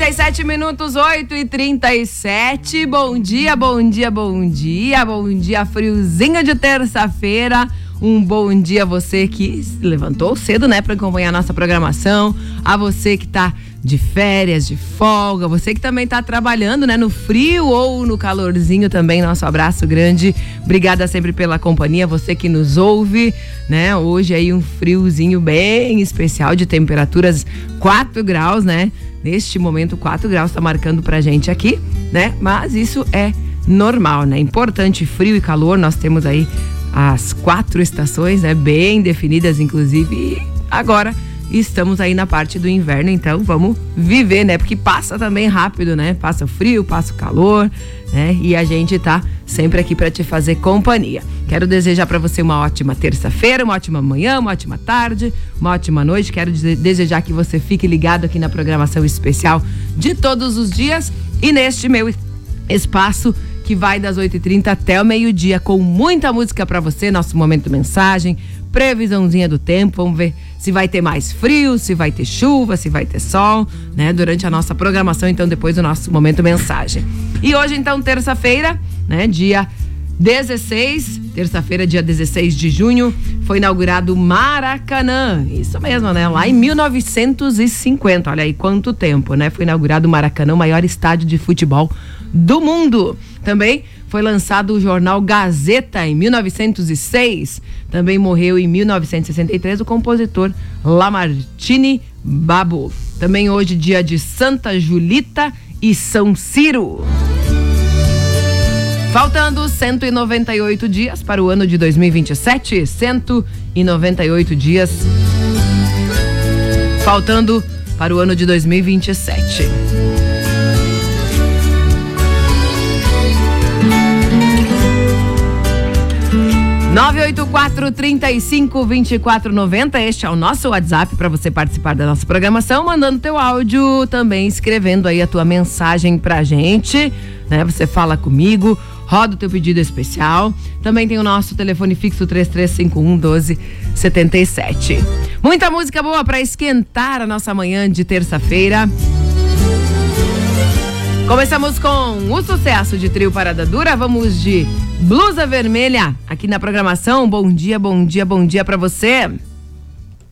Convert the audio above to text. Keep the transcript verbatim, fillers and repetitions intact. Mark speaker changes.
Speaker 1: e sete minutos, oito e trinta e sete. Bom dia, bom dia, bom dia. Bom dia, friozinho de terça-feira. Um bom dia a você que se levantou cedo, né, para acompanhar a nossa programação. A você que tá de férias, de folga. Você que também tá trabalhando, né, no frio ou no calorzinho também. Nosso abraço grande. Obrigada sempre pela companhia. Você que nos ouve, né? Hoje aí um friozinho bem especial de temperaturas quatro graus, né? Neste momento, quatro graus tá marcando pra gente aqui, né? Mas isso é normal, né? Importante, frio e calor. Nós temos aí as quatro estações, né? Bem definidas, inclusive. E agora estamos aí na parte do inverno, então vamos viver, né? Porque passa também rápido, né? Passa o frio, passa o calor, né? E a gente tá sempre aqui para te fazer companhia. Quero desejar para você uma ótima terça-feira, uma ótima manhã, uma ótima tarde, uma ótima noite. Quero desejar que você fique ligado aqui na programação especial de todos os dias e neste meu espaço que vai das oito e trinta até o meio-dia com muita música para você, nosso momento mensagem, previsãozinha do tempo. Vamos ver se vai ter mais frio, se vai ter chuva, se vai ter sol, né? Durante a nossa programação, então, depois do nosso momento mensagem. E hoje, então, terça-feira, né? Dia dezesseis, terça-feira, dia dezesseis de junho, foi inaugurado o Maracanã. Isso mesmo, né? Lá em mil novecentos e cinquenta, olha aí quanto tempo, né? Foi inaugurado o Maracanã, o maior estádio de futebol do mundo. Também foi lançado o jornal Gazeta em mil novecentos e seis. Também morreu em mil novecentos e sessenta e três o compositor Lamartine Babo. Também hoje, dia de Santa Julita e São Ciro. Faltando cento e noventa e oito dias para o ano de dois mil e vinte e sete. cento e noventa e oito dias. Faltando para o ano de dois mil e vinte e sete. nove oito quatro, três cinco, dois quatro nove zero. Este é o nosso WhatsApp para você participar da nossa programação, mandando teu áudio, também escrevendo aí a tua mensagem pra gente, né? Você fala comigo, roda o teu pedido especial. Também tem o nosso telefone fixo três três cinco um, um dois sete sete. Muita música boa para esquentar a nossa manhã de terça-feira. Começamos com o sucesso de Trio Parada Dura. Vamos de Blusa Vermelha aqui na programação. Bom dia, bom dia, bom dia pra você.